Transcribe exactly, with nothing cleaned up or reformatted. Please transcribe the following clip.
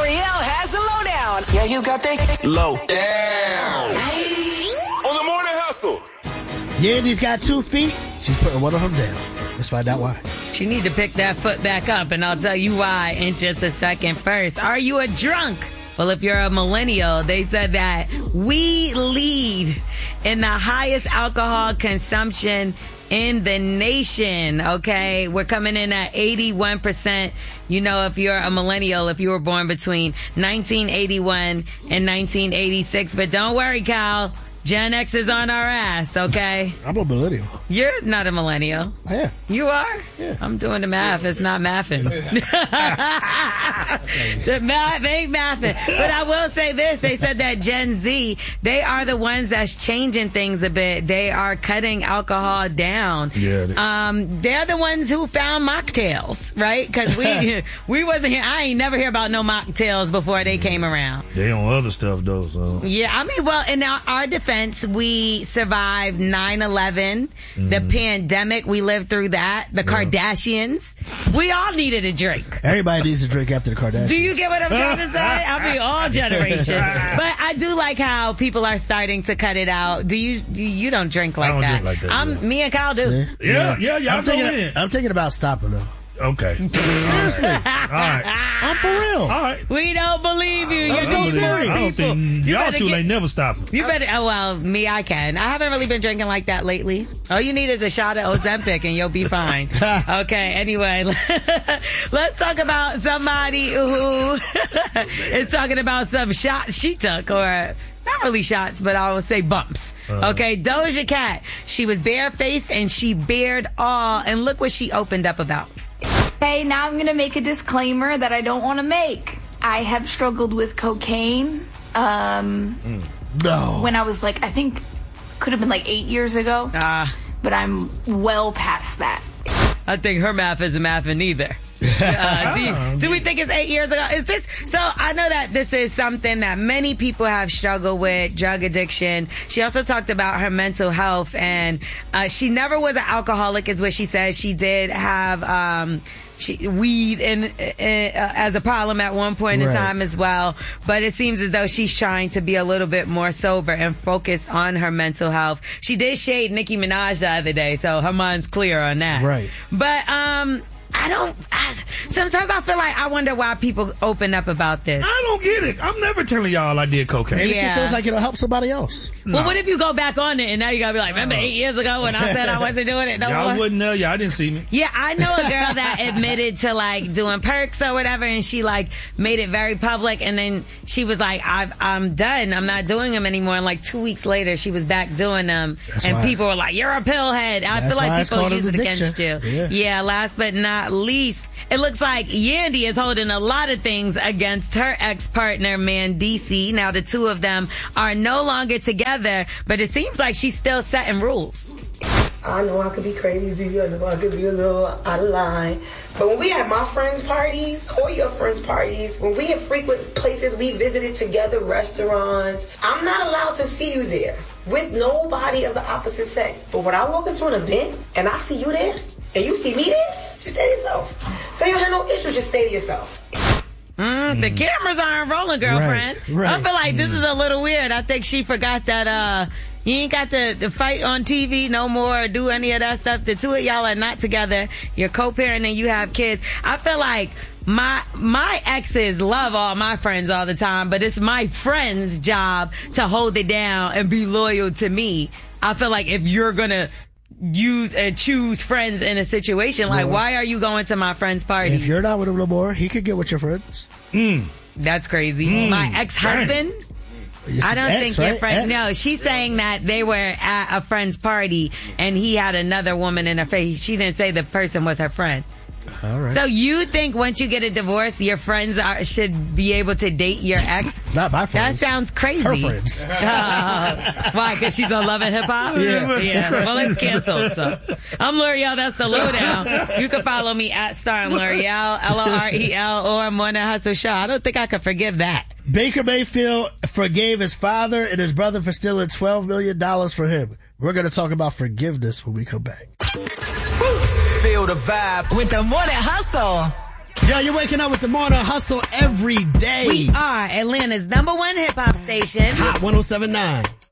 L'Oreal has the lowdown. Yeah, you got that low down. On the Morning Hustle. Yandy's got two feet. She's putting one of them down. Let's find out why. She need to pick that foot back up, and I'll tell you why in just a second. First, are you a drunk? Well, if you're a millennial, they said that we lead in the highest alcohol consumption in the nation, okay? We're coming in at eighty-one percent. You know, if you're a millennial, if you were born between nineteen eighty-one and nineteen eighty-six. But don't worry, Kyle. Gen X is on our ass, okay? I'm a millennial. You're not a millennial. I am. You are? Yeah. I'm doing the math. It's not mathing. The math ain't mathing. But I will say this. They said that Gen Z, they are the ones that's changing things a bit. They are cutting alcohol down. Yeah. They- Um, they're the ones who found mocktails, right? Because we we wasn't here. I ain't never hear about no mocktails before they came around. They on other stuff, though, so. Yeah, I mean, well, in our, our defense, we survived nine eleven, mm. the pandemic. We lived through that. The yeah. Kardashians. We all needed a drink. Everybody needs a drink after the Kardashians. Do you get what I'm trying to say? I mean, all generations. But I do like how people are starting to cut it out. Do you? Do you don't drink like I don't that. drink like that. I'm, yeah. Me and Kyle do. See? Yeah, yeah, yeah. I'm thinking, I'm thinking about stopping though. Okay. Seriously. All right. I'm for real. All right. We don't believe you. You're I so don't believe- serious. I don't think y'all two ain't never stopping. You better, oh, well, me, I can. I haven't really been drinking like that lately. All you need is a shot of Ozempic and you'll be fine. Okay, anyway, let's talk about somebody who is talking about some shots she took, or not really shots, but I would say bumps. Uh-huh. Okay, Doja Cat. She was barefaced and she bared all, and look what she opened up about. Hey, now I'm going to make a disclaimer that I don't want to make. I have struggled with cocaine. Um, mm. No. When I was like, I think, could have been like eight years ago. Ah. Uh, but I'm well past that. I think her math isn't mathing either. Uh, do, you, do we think it's eight years ago? Is this so? I know that this is something that many people have struggled with, drug addiction. She also talked about her mental health, and uh, she never was an alcoholic, is what she said. She did have um, she, weed in, in, uh, as a problem at one point in right. time as well. But it seems as though she's trying to be a little bit more sober and focus on her mental health. She did shade Nicki Minaj the other day, so her mind's clear on that. Right. But um. I don't, I, sometimes I feel like I wonder why people open up about this. I don't get it. I'm never telling y'all I did cocaine. Maybe Yeah. she feels like it'll help somebody else. Well, No. what if you go back on it and now you gotta be like, remember eight years ago when I said I wasn't doing it no Y'all more? wouldn't know. Y'all didn't see me. Yeah, I know a girl that admitted to like doing perks or whatever, and she like made it very public, and then she was like, I've, I'm done. I'm not doing them anymore. And like two weeks later, she was back doing them, That's and why. people were like, you're a pillhead. I That's feel why like it's people called use an it against you. addiction. Yeah. Yeah, last but not least, it looks like Yandy is holding a lot of things against her ex-partner, Mandisi. Now, the two of them are no longer together, but it seems like she's still setting rules. I know I could be crazy, I know I could be a little out of line, but when we had my friends' parties, or your friends' parties, when we had frequent places we visited together, restaurants, I'm not allowed to see you there with nobody of the opposite sex. But when I walk into an event and I see you there, and you see me there, just stay to yourself. So you don't have no issue, just stay to yourself. Mm, the cameras aren't rolling, girlfriend. Right, right. I feel like this is a little weird. I think she forgot that uh you ain't got to, to fight on T V no more or do any of that stuff. The two of y'all are not together. You're co-parenting, you have kids. I feel like my my exes love all my friends all the time, but it's my friend's job to hold it down and be loyal to me. I feel like if you're gonna use and choose friends in a situation, like, Well, why are you going to my friend's party? If you're not with him no more, he could get with your friends. Mm. That's crazy. Mm. My ex-husband? It's I don't ex, think right? your friend. Ex. No, she's saying that they were at a friend's party and he had another woman in her face. She didn't say the person was her friend. All right. So you think once you get a divorce, your friends are, should be able to date your ex? Not my friends. That sounds crazy. Her friends. Uh, why? Because she's on Love and Hip Hop? Yeah. Yeah. Well, it's canceled. So I'm L'Oreal. That's the lowdown. You can follow me at Star L'Oreal, L O R E L, or Morning Hustle Show. I don't think I could forgive that. Baker Mayfield forgave his father and his brother for stealing twelve million dollars for him. We're going to talk about forgiveness when we come back. Feel the vibe with the Morning Hustle. Yo, you're waking up with the Morning Hustle every day. We are Atlanta's number one hip hop station. Hot one oh seven point nine.